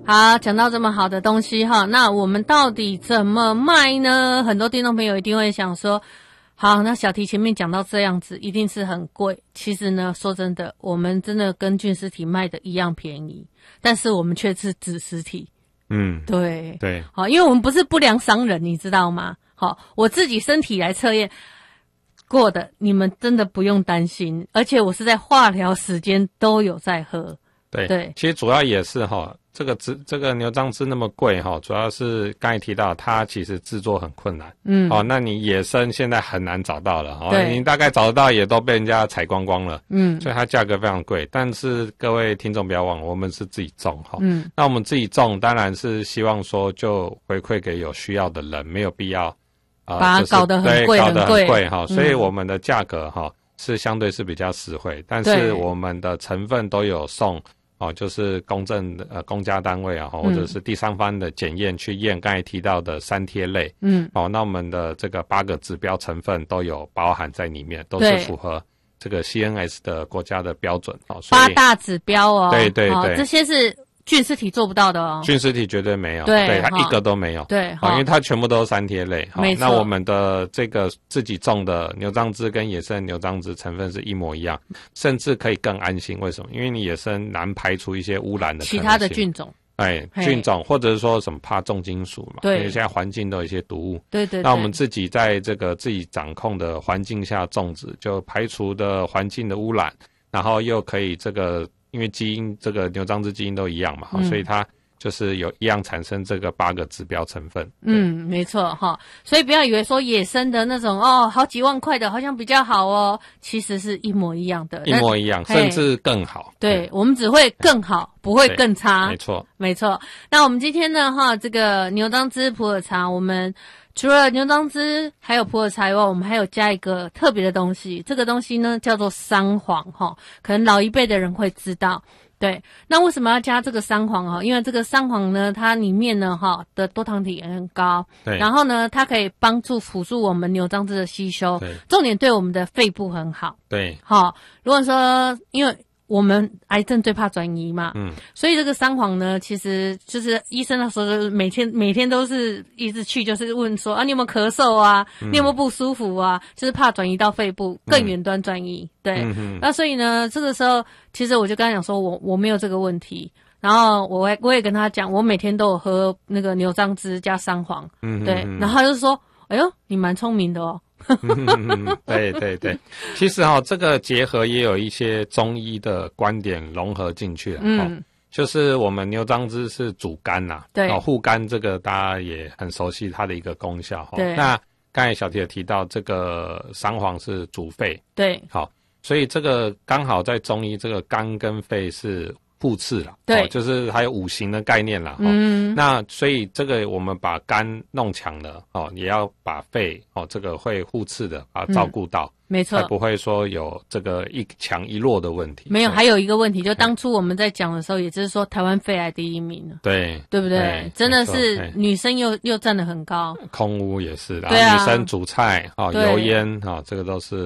好，讲到这么好的东西哈，那我们到底怎么卖呢？很多听众朋友一定会想说，好，那小提前面讲到这样子，一定是很贵。其实呢，说真的，我们真的跟菌丝体卖的一样便宜，但是我们却是子实体。对对， 好，因为我们不是不良商人，你知道吗？好，我自己身体来测验过的，你们真的不用担心，而且我是在化疗时间都有在喝。 对，其实主要也是这个牛樟芝那么贵主要是刚才提到它其实制作很困难。那你野生现在很难找到了你大概找得到也都被人家采光光了。所以它价格非常贵。但是各位听众不要忘了，我们是自己种那我们自己种当然是希望说就回馈给有需要的人，没有必要把它搞得很贵搞得很贵所以我们的价格是相对是比较实惠，但是我们的成分都有送就是公证的公家单位或者是第三方的检验去验刚才提到的3萜类。那我们的这个8个指标成分都有包含在里面，都是符合这个 CNS 的国家的标准 8大指标对， 这些是菌丝体做不到的菌丝体绝对没有，对，它一个都没有， 对， 因为它全部都是3萜类。 没错， 那我们的这个自己种的牛樟芝跟野生牛樟芝成分是一模一样，甚至可以更安心。为什么？因为你野生难排除一些污染的可能性， 其他的菌种。 菌种或者是说什么怕重金属嘛， 对， 因为现在环境都有一些毒物。 对， 那我们自己在这个自己掌控的环境下种植，就排除的环境的污染，然后又可以这个。因为基因这个牛樟芝基因都一样嘛，所以它就是有一样产生这个8个指标成分。 没错所以不要以为说野生的那种好几万块的好像比较好其实是一模一样的， 一模一样，甚至更好。 对，我们只会更好，不会更差。没错。那我们今天呢这个牛樟芝普洱茶，我们除了牛樟芝还有普洱茶以外，我们还有加一个特别的东西，这个东西呢叫做桑黄可能老一辈的人会知道。对，那为什么要加这个桑黄因为这个桑黄呢，它里面呢的多糖体也很高， 对， 然后呢它可以帮助辅助我们牛樟芝的吸收，对，重点对我们的肺部很好。 对， 如果说因为我们癌症最怕转移嘛，所以这个桑黄呢，其实就是医生那时候每天都是一直去，就是问说你有没有咳嗽啊，你有没有不舒服啊，就是怕转移到肺部更远端转移。对，那所以呢，这个时候其实我就跟他讲说，我没有这个问题，然后我也跟他讲，我每天都有喝那个牛樟芝加桑黄，对，然后他就说，哎呦，你蛮聪明的对，其实这个结合也有一些中医的观点融合进去了就是我们牛樟芝是主肝对，护肝这个大家也很熟悉它的一个功效对， 那刚才小弟有提到这个桑黄是主肺， 对， 所以这个刚好在中医这个肝跟肺是互斥了， 对， 就是还有五行的概念啦，那所以这个我们把肝弄强了，也要把肺，这个会互斥的，把它照顾到， 没错， 才不会说有这个一强一弱的问题。 没有，还有一个问题，就当初我们在讲的时候，也就是说台湾肺癌第1名了， 对不对？真的是女生又站得很高， 空污也是， 对啊， 女生煮菜油烟这个都是。